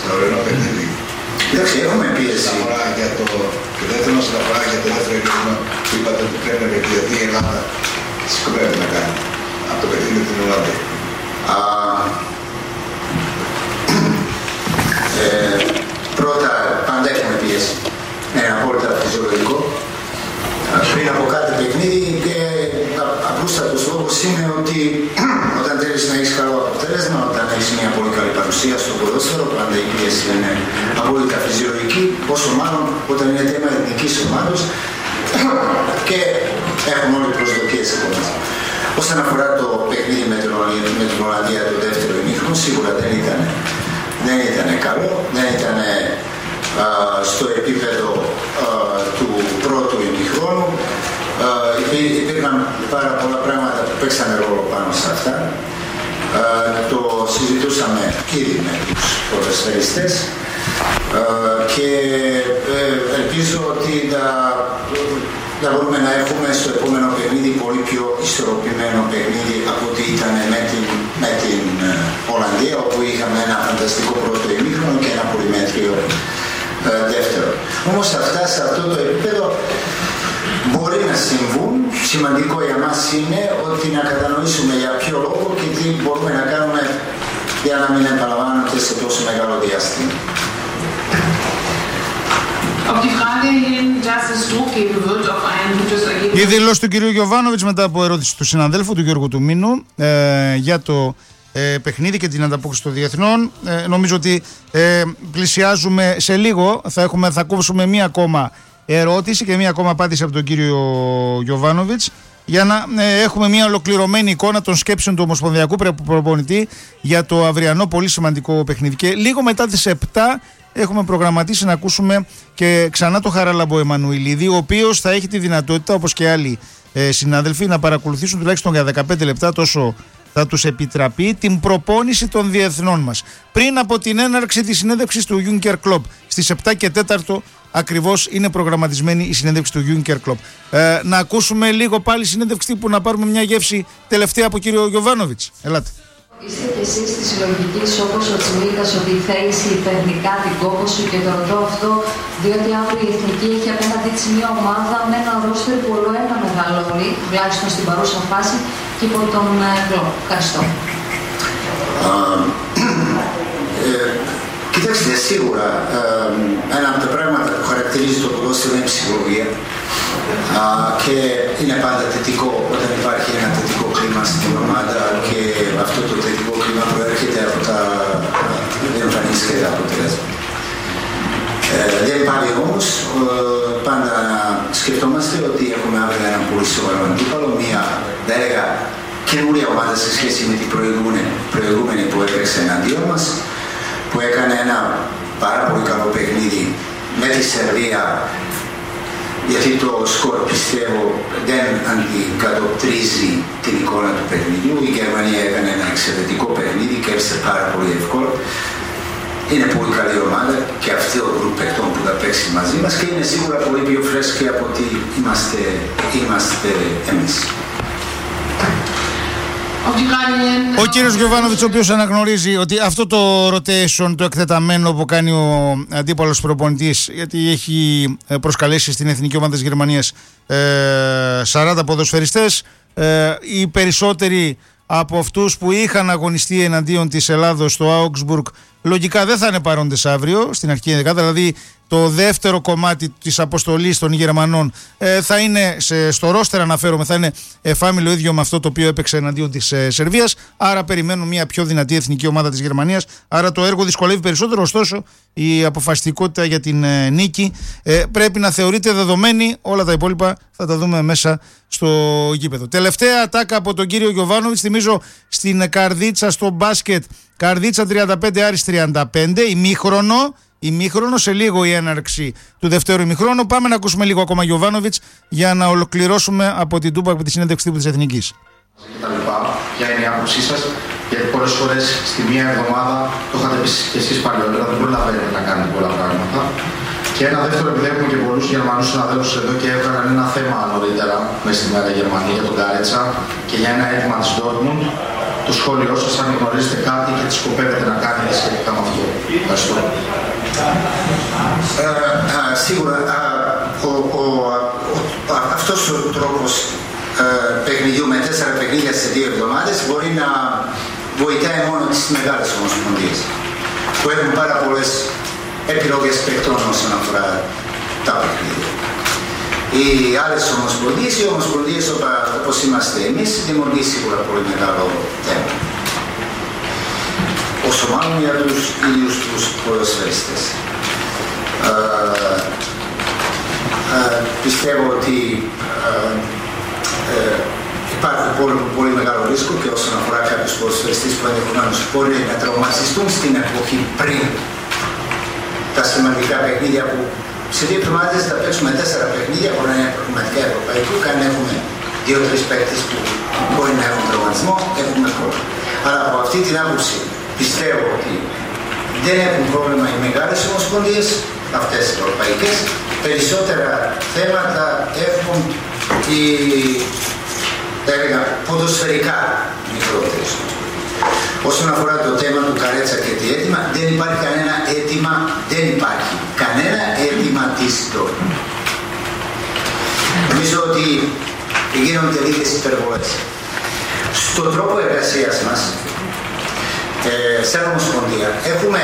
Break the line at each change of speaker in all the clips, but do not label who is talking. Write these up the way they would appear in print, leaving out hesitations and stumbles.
στο αυριανό παιχνίδι.
Εντάξει, έχουμε πίεση.
Και δεν θέλω να σας αφορά για το δεύτερο γύρισμα που είπατε ότι πρέπει να βελτιωθεί η Ελλάδα. Τι σκοπεύετε να κάνει από το παιχνίδι με την Ολλανδία?
Πρώτα, πάντα έχουμε πίεση. Είναι απόλυτα φυσιολογικό. Πριν από κάθε παιχνίδι, απλούστατος λόγος είναι ότι όταν θέλεις να έχεις καλό αποτέλεσμα, όταν έχεις μια πολύ καλή παρουσία στο ποδόσφαιρο, πάντα η πίεση είναι απόλυτα φυσιολογική, όσο μάλλον όταν είναι θέμα εθνικής ομάδας και έχουμε όλοι προσδοκίες από μας. Όσον αφορά το παιχνίδι με την Ολλανδία το δεύτερο ημίχρονο, σίγουρα δεν ήταν καλό, δεν ήταν στο επίπεδο του πρώτου ημιχρόνου. Υπήρχαν πάρα πολλά πράγματα που παίξαν ρόλο πάνω σε αυτά. Το συζητούσαμε ήδη με τους ποδοσφαιριστές και ελπίζω ότι θα μπορούμε να έχουμε στο επόμενο παιχνίδι πολύ πιο ισορροπημένο παιχνίδι από ό,τι ήταν με την Ολλανδία, όπου είχαμε ένα φανταστικό πρώτο ημίχρονο και ένα πολύ μέτριο δεύτερο. Όμως αυτά σε αυτό το επίπεδο μπορεί να συμβούν. Σημαντικό για μας είναι ότι να κατανοήσουμε για ποιο λόγο και τι μπορούμε να κάνουμε για να μην επαναλαμβάνονται σε τόσο μεγάλο διάστημα.
Η δήλωση του κυρίου Γιοβάνοβιτς μετά από ερώτηση του συναδέλφου του Γιώργου του Μήνου για το παιχνίδι και την ανταπόκριση των διεθνών. Νομίζω ότι πλησιάζουμε σε λίγο. Θα ακούσουμε μία ακόμα ερώτηση και μία ακόμα απάντηση από τον κύριο Γιοβάνοβιτς για να έχουμε μία ολοκληρωμένη εικόνα των σκέψεων του ομοσπονδιακού προπονητή για το αυριανό πολύ σημαντικό παιχνίδι. Και λίγο μετά τις 7 έχουμε προγραμματίσει να ακούσουμε και ξανά το Χαράλαμπο Εμμανουηλίδη, ο οποίος θα έχει τη δυνατότητα, όπως και άλλοι συνάδελφοι, να παρακολουθήσουν τουλάχιστον για 15 λεπτά, τόσο θα τους επιτραπεί, την προπόνηση των διεθνών μας. Πριν από την έναρξη της συνέντευξης του Juncker Club, στις 7 και 4 ακριβώς είναι προγραμματισμένη η συνέντευξη του Juncker Club. Να ακούσουμε λίγο πάλι συνέντευξη που να πάρουμε μια γεύση τελευταία από κύριο Γιοβάνοβιτς. Ελάτε.
Είστε κι εσείς της συλλογικής όπως ο Τσιμίκας ότι θέλει υπερνικά την κόπωση και το ρωτώ αυτό διότι αύριο η Εθνική έχει απέναντί της μια ομάδα με ένα ρόστερ που όλο ένα μεγαλώνει, τουλάχιστον στην παρούσα φάση και υπό τον Κλόπ. Ευχαριστώ.
Κοιτάξτε, σίγουρα ένα από τα πράγματα που χαρακτηρίζει το ποδόσφαιρο είναι η ψυχολογία και είναι πάντα θετικό όταν υπάρχει ένα θετικό κλίμα στην ομάδα και αυτό το θετικό κλίμα προέρχεται από τα εμφανής και τα αποτελέσματα. Δεν πάλι όμως, πάντα σκεφτόμαστε ότι έχουμε αύριο έναν πολύ σοβαρό αντίπαλο, μια δέγα καινούρια ομάδα σε σχέση με την προηγούμενη που έπαιξε εναντίον μας, που έκανε ένα πάρα πολύ καλό παιχνίδι με τη Σερβία, γιατί το σκορ πιστεύω δεν αντικατοπτρίζει την εικόνα του παιχνιδιού. Η Γερμανία έκανε ένα εξαιρετικό παιχνίδι και έπαιξε πάρα πολύ εύκολα. Είναι πολύ καλή ομάδα και αυτό ο γκρουπ παιχτών που θα παίξει μαζί μας και είναι σίγουρα πολύ πιο φρέσκοι από ότι είμαστε εμείς.
Ο κύριος Γιοβάνοβιτς, ο οποίος αναγνωρίζει ότι αυτό το rotation, το εκτεταμένο που κάνει ο αντίπαλος προπονητής, γιατί έχει προσκαλέσει στην εθνική ομάδα της Γερμανίας 40 ποδοσφαιριστές, οι περισσότεροι από αυτούς που είχαν αγωνιστεί εναντίον της Ελλάδος στο Augsburg λογικά δεν θα είναι παρόντες αύριο στην αρχική δεκάδα, δηλαδή το δεύτερο κομμάτι της αποστολής των Γερμανών θα είναι στο ρόστερ, αναφέρομαι, θα είναι εφάμιλο ίδιο με αυτό το οποίο έπαιξε εναντίον της Σερβίας, άρα περιμένουν μια πιο δυνατή εθνική ομάδα της Γερμανίας, άρα το έργο δυσκολεύει περισσότερο, ωστόσο η αποφασιστικότητα για την νίκη πρέπει να θεωρείται δεδομένη, όλα τα υπόλοιπα θα τα δούμε μέσα στο γήπεδο. Τελευταία ατάκα από τον κύριο Γιοβάνοβιτς, θυμίζω στην Καρδίτσα στο μπάσκετ, Καρδίτσα 35, Άρης 35, ημίχρονο, σε λίγο η έναρξη του δευτέρου ημιχρόνου. Πάμε να ακούσουμε λίγο ακόμα Γιοβάνοβιτς για να ολοκληρώσουμε από την Τούπα, από τη συνέντευξη τύπου της Εθνικής.
Ποια είναι η άποψή σας, γιατί πολλές φορές στη μία εβδομάδα, το είχατε πει και εσείς παλιότερα, δεν προλαβαίνετε να κάνετε πολλά πράγματα. Και ένα δεύτερο, επειδή έχουμε και πολλούς Γερμανούς συναδέλφους εδώ και έβγαλαν ένα θέμα νωρίτερα μέσα στη Μεγάλη Γερμανία για τον Καρέτσα και για ένα αίτημα της Dortmund. το σχόλιο σας, αν γνωρίζετε κάτι και τι σκοπεύετε να κάνετε σχετικά με αυτό. Ευχαριστώ.
Σίγουρα αυτός ο τρόπος παιχνιδιού με 4 παιχνίδια σε 2 εβδομάδες μπορεί να βοηθάει μόνο τις μεγάλες ομοσπονδίες που έχουν πάρα πολλές επιλογές παιχτών όσον αφορά τα παιχνίδια. Οι άλλες ομοσπονδίες, οι ομοσπονδίες όπως είμαστε εμείς, δημιουργεί σίγουρα πολύ μεγάλο θέμα. Όσο μάλλον για τους ίδιους τους ποδοσφαιριστές. Πιστεύω ότι υπάρχει πολύ μεγάλο ρίσκο και όσον αφορά κάποιους ποδοσφαιριστές που ενδεχομένως μπορεί να τραυματιστούν στην εποχή πριν τα σημαντικά παιχνίδια που σε 2 εβδομάδες θα παίξουμε 4 παιχνίδια που είναι πραγματικά ευρωπαϊκού και αν έχουμε 2-3 παίκτες που μπορεί να έχουν τραυματισμό, έχουμε πρόβλημα. Αλλά από αυτή την άποψη πιστεύω ότι δεν έχουν πρόβλημα οι μεγάλες ομοσπονδίες, αυτές οι ευρωπαϊκές. Περισσότερα θέματα έχουν οι ποδοσφαιρικά μικρότερες. Όσον αφορά το θέμα του Καρέτσα και τι αίτημα, δεν υπάρχει κανένα αίτημα, δεν υπάρχει κανένα αίτημα της Dortmund. Νομίζω ότι γίνονται λίγες υπερβολές. Στον τρόπο εργασίας μας, σαν ομοσπονδία, έχουμε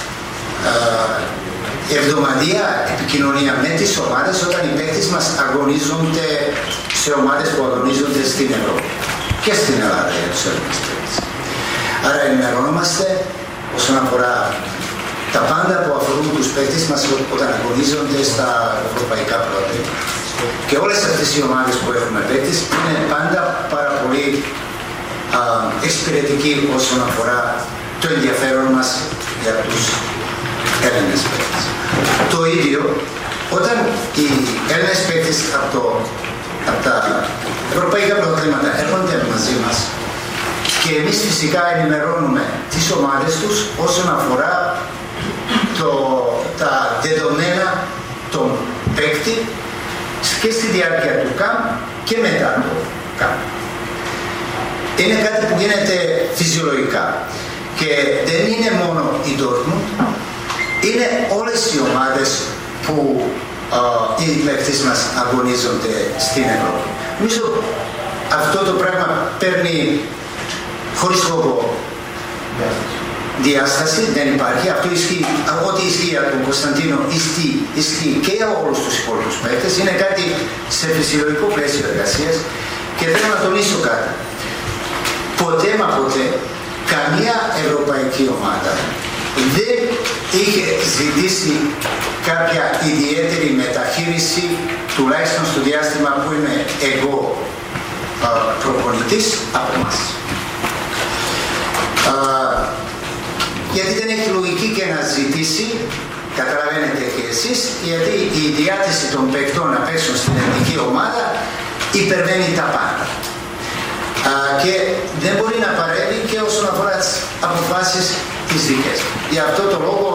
εβδομαδιαία επικοινωνία με τις ομάδες όταν οι παίκτες μας αγωνίζονται σε ομάδες που αγωνίζονται στην Ευρώπη και στην Ελλάδα για τους Έλληνες παίκτες. Άρα ενημερωνόμαστε όσον αφορά τα πάντα που αφορούν τους παίκτες μας όταν αγωνίζονται στα ευρωπαϊκά πρωταθλήματα. Και όλες αυτές οι ομάδες που έχουμε παίκτες είναι πάντα πάρα πολύ εξυπηρετικοί όσον αφορά το ενδιαφέρον μας για τους Έλληνες παίκτες. Το ίδιο όταν οι Έλληνες παίκτες από τα ευρωπαϊκά πρωταθλήματα έρχονται μαζί μας και εμείς φυσικά ενημερώνουμε τις ομάδες τους όσον αφορά τα δεδομένα των παίκτη και στη διάρκεια του ΚΑΜ και μετά το ΚΑΜ. Είναι κάτι που γίνεται φυσιολογικά και δεν είναι μόνο η Dortmund, είναι όλες οι ομάδες που οι παίκτες μας αγωνίζονται στην Ευρώπη. Νομίζω αυτό το πράγμα παίρνει χωρίς λόγο διάσταση, δεν υπάρχει. Αυτό ισχύει, ό,τι ισχύει από τον Κωνσταντίνο ισχύει και για όλους τους υπόλοιπους παίκτες. Είναι κάτι σε φυσιολογικό πλαίσιο εργασίας και θέλω να τονίσω κάτι. Ποτέ μα ποτέ καμία ευρωπαϊκή ομάδα δεν είχε ζητήσει κάποια ιδιαίτερη μεταχείριση, τουλάχιστον στο διάστημα που είμαι εγώ προπονητής, από εμάς. Γιατί δεν έχει λογική και να ζητήσει, καταλαβαίνετε και εσείς, γιατί η διάθεση των παικτών να παίξουν στην εθνική ομάδα υπερβαίνει τα πάντα. Και δεν μπορεί να παρέμβει και όσον αφορά τις αποφάσεις τις δικές. Γι' αυτό το λόγο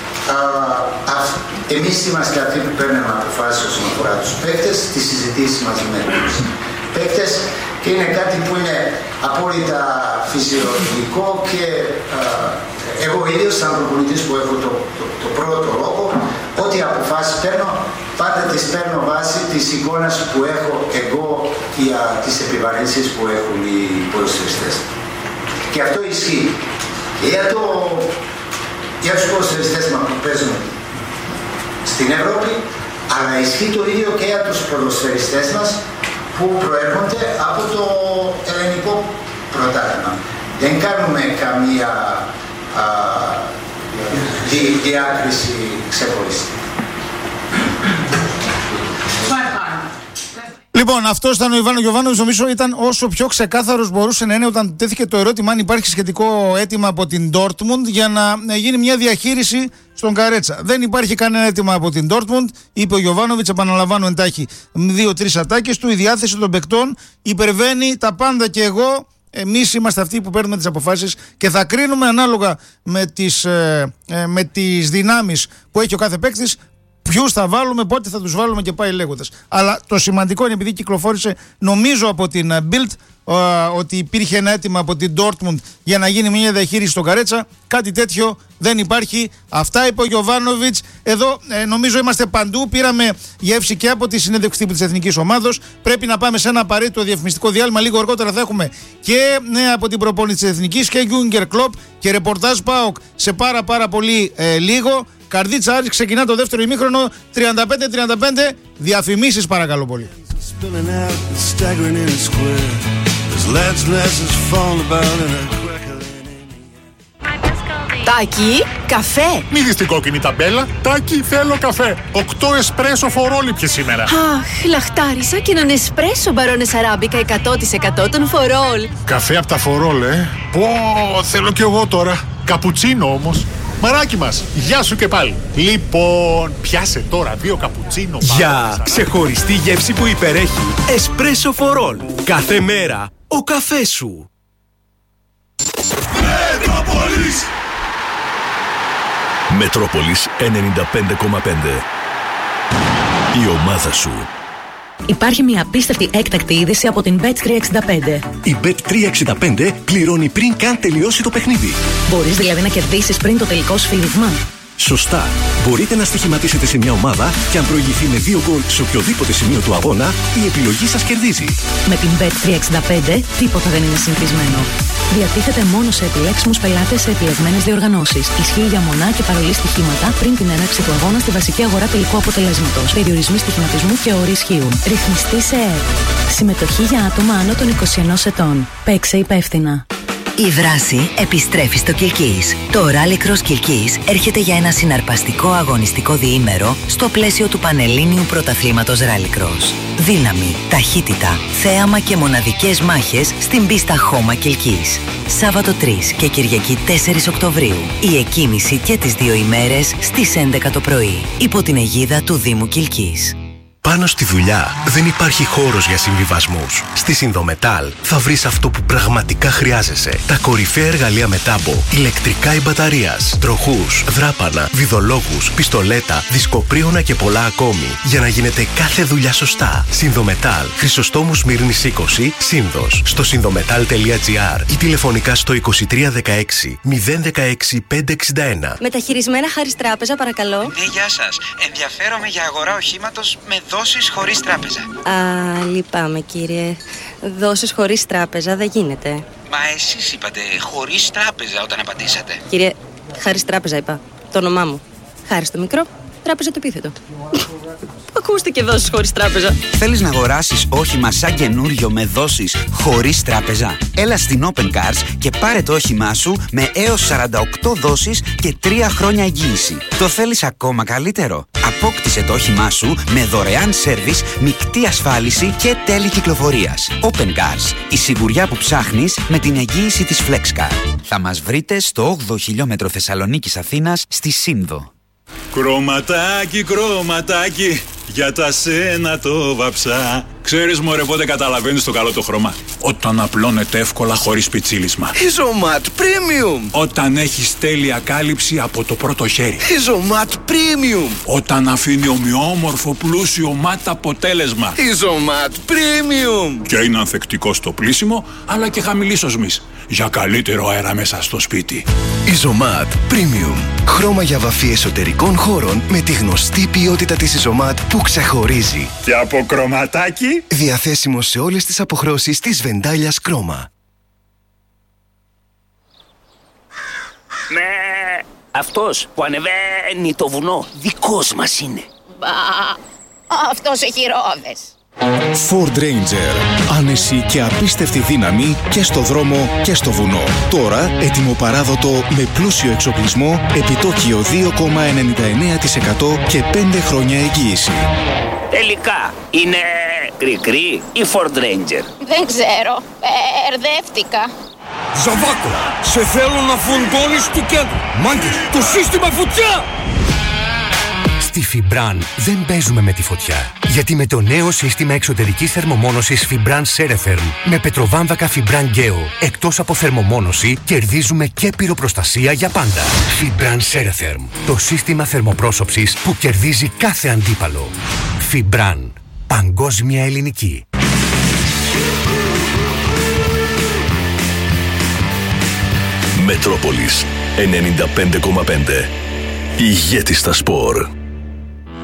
εμείς είμαστε αυτοί που παίρνουμε αποφάσεις όσον αφορά τους παίκτες, τις συζητήσεις μαζί με τους παίκτες και είναι κάτι που είναι απόλυτα φυσιολογικό και εγώ ίδιος σαν προπονητής που έχω το πρώτο λόγο, ό,τι αποφάσεις παίρνω, πάντα τις παίρνω βάσει της εικόνας που έχω εγώ για τις επιβαρύνσεις που έχουν οι ποδοσφαιριστές. Και αυτό ισχύει και για τους ποδοσφαιριστές μας που παίζουν στην Ευρώπη, αλλά ισχύει το ίδιο και για τους ποδοσφαιριστές μας που προέρχονται από το ελληνικό πρωτάθλημα. Δεν κάνουμε καμία διάκριση ξεχωριστή.
Λοιπόν, αυτό ήταν ο Ιβάνο Γιοβάνοβιτς. Νομίζω ήταν όσο πιο ξεκάθαρος μπορούσε να είναι όταν τέθηκε το ερώτημα αν υπάρχει σχετικό αίτημα από την Dortmund για να γίνει μια διαχείριση στον Καρέτσα. Δεν υπάρχει κανένα αίτημα από την Dortmund. Είπε ο Γιοβάνοβιτς, επαναλαμβάνω εντάχει 2-3 ατάκες του. Η διάθεση των παικτών υπερβαίνει τα πάντα και εγώ. Εμείς είμαστε αυτοί που παίρνουμε τις αποφάσεις και θα κρίνουμε ανάλογα με τις δυνάμεις που έχει ο κάθε παίκτης ποιους θα βάλουμε, πότε θα τους βάλουμε και πάει λέγοντας. Αλλά το σημαντικό είναι, επειδή κυκλοφόρησε νομίζω από την Bild ότι υπήρχε ένα αίτημα από την Dortmund για να γίνει μια διαχείριση στο Καρέτσα. Κάτι τέτοιο δεν υπάρχει. Αυτά είπε ο Γιοβάνοβιτς. Εδώ νομίζω είμαστε παντού. Πήραμε γεύση και από τη συνέντευξη τύπου της Εθνικής Ομάδος. Πρέπει να πάμε σε ένα απαραίτητο διαφημιστικό διάλειμμα. Λίγο αργότερα θα έχουμε και νέα από την προπόνηση της Εθνικής και Γιούγκερ Κλοπ και ρεπορτάζ ΠΑΟΚ σε πάρα πολύ λίγο. Καρδίτσα Άρης ξεκινά το δεύτερο ημίχρονο. 35-35. Διαφημίσεις παρακαλώ πολύ.
Τάκη, καφέ.
Μη δεις την κόκκινη ταμπέλα. Τάκη, θέλω καφέ. 8 εσπρέσο φορόλιπιε σήμερα.
Αχ, λαχτάρισα και έναν εσπρέσο μπαρόνες αράμπικα 100% των φορόλ.
Καφέ από τα φορόλ, Πω, θέλω κι εγώ τώρα. Καπουτσίνο όμως. Μαράκι μας, γεια σου και πάλι. Λοιπόν, πιάσε τώρα 2 καπουτσίνο.
Για ξεχωριστή γεύση που υπερέχει. Εσπρέσο φορόλ. Κάθε μέρα ο καφές σου.
Μετρόπολης. Μετρόπολης 95,5. Η ομάδα σου.
Υπάρχει μια απίστευτη έκτακτη είδηση από την Bet365.
Η Bet365 πληρώνει πριν καν τελειώσει το παιχνίδι.
Μπορείς δηλαδή να κερδίσεις πριν το τελικό σφυρίγμα.
Σωστά. Μπορείτε να στοιχηματίσετε σε μια ομάδα και αν προηγηθεί με 2 γκολ σε οποιοδήποτε σημείο του αγώνα, η επιλογή σας κερδίζει.
Με την Bet365 τίποτα δεν είναι συνηθισμένο. Διατίθεται μόνο σε επιλέξιμους πελάτες σε επιλεγμένες διοργανώσεις. Ισχύει για μονά και παρολί στοιχήματα πριν την έναρξη του αγώνα στη βασική αγορά τελικού αποτελέσματος. Περιορισμοί στοιχηματισμού και όροι ισχύουν. Ρυθμιστή σε ΕΕΠ. Συμμετοχή για άτομα άνω των 21 ετών. Παίξε υπεύθυνα.
Η δράση επιστρέφει στο Κιλκής. Το Rallycross Κιλκής έρχεται για ένα συναρπαστικό αγωνιστικό διήμερο στο πλαίσιο του Πανελλήνιου Πρωταθλήματος Rallycross. Δύναμη, ταχύτητα, θέαμα και μοναδικές μάχες στην πίστα Χώμα Κιλκής. Σάββατο 3 και Κυριακή 4 Οκτωβρίου. Η εκκίνηση και τις 2 ημέρες στις 11 το πρωί. Υπό την αιγίδα του Δήμου Κιλκής.
Πάνω στη δουλειά δεν υπάρχει χώρος για συμβιβασμούς. Στη Συνδομετάλ θα βρεις αυτό που πραγματικά χρειάζεσαι. Τα κορυφαία εργαλεία με τάμπο, ηλεκτρικά ή μπαταρίας, τροχούς, δράπανα, βιδολόγους, πιστολέτα, δισκοπρίωνα και πολλά ακόμη. Για να γίνεται κάθε δουλειά σωστά. Συνδομετάλ, Χρυσοστόμου Σμύρνης 20, Σύνδος. Στο συνδομετάλ.gr ή τηλεφωνικά στο 2316 016 561.
Μεταχειρισμένα Χάρις Τράπεζα, παρακαλώ.
Ναι, γεια σας. Ενδιαφέρομαι για αγορά οχήματος με δόσεις χωρίς τράπεζα.
Α, λυπάμαι κύριε. Δόσεις χωρίς τράπεζα δεν γίνεται.
Μα εσείς είπατε χωρίς τράπεζα όταν απαντήσατε.
Κύριε, Χάρις Τράπεζα είπα. Το όνομά μου. Χάρις το μικρό, Τράπεζα το επίθετο. Ακούστηκε δόσεις χωρίς τράπεζα.
Θέλεις να αγοράσεις όχημα σαν καινούριο με δόσεις χωρίς τράπεζα? Έλα στην Open Cars και πάρε το όχημά σου με έως 48 δόσεις και 3 χρόνια εγγύηση. Το θέλεις ακόμα καλύτερο? Απόκτησε το όχημά σου με δωρεάν σέρβις, μεικτή ασφάλιση και τέλη κυκλοφορίας. Open Cars, η σιγουριά που ψάχνεις με την εγγύηση της FlexCar. Θα μας βρείτε στο 8ο χιλιόμετρο Θεσσαλονίκης Αθήνας στη Σύνδο.
Κρωματάκι, κρωματάκι, για τα σένα το βαψά. Ξέρεις μωρέ πότε καταλαβαίνεις το καλό το χρώμα? Όταν απλώνεται εύκολα χωρίς πιτσίλισμα.
Ιζωμάτ Premium.
Όταν έχεις τέλεια κάλυψη από το πρώτο χέρι.
Ιζωμάτ Premium.
Όταν αφήνει ομοιόμορφο πλούσιο μάτ αποτέλεσμα.
Ιζωμάτ Premium.
Και είναι ανθεκτικό στο πλύσιμο αλλά και χαμηλής οσμής. Για καλύτερο αέρα μέσα στο σπίτι.
Ιζωμάτ Premium. Χρώμα για βαφή εσωτερικών χώρων με τη γνωστή ποιότητα της Ιζωμάτ που ξεχωρίζει.
Και από κρωματάκι.
Διαθέσιμο σε όλες τις αποχρώσεις της Βεντάλιας Κρόμα.
Ναι, αυτός που ανεβαίνει το βουνό δικός μας είναι.
Μπα, αυτός έχει ρόδες.
Ford Ranger. Άνεση και απίστευτη δύναμη και στο δρόμο και στο βουνό. Τώρα έτοιμο παράδοτο με πλούσιο εξοπλισμό, επιτόκιο 2,99% και 5 χρόνια εγγύηση.
Τελικά είναι κρικρή ή Ford Ranger?
Δεν ξέρω, ερδεύτηκα.
Ζαβάκο, σε θέλω να φουντώνεις του κέντρου. Μάγκες, το σύστημα φωτιά!
Στη Fibran δεν παίζουμε με τη φωτιά. Γιατί με το νέο σύστημα εξωτερικής θερμομόνωσης Fibran Ceretherm με πετροβάμβακα Fibran Geo, εκτός από θερμομόνωση, κερδίζουμε και πυροπροστασία για πάντα. Fibran Ceretherm, το σύστημα θερμοπρόσωψης που κερδίζει κάθε αντίπαλο. Fibran, παγκόσμια ελληνική.
Μετρόπολης 95,5. Ηγέτη στα σπορ.